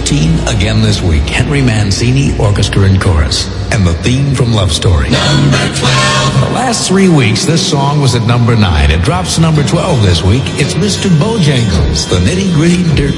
13 again this week. Henry Mancini Orchestra and Chorus. And the theme from Love Story. Number 12. The last 3 weeks, this song was at number 9. It drops to number 12 this week. It's Mr. Bojangles, the nitty-gritty dirt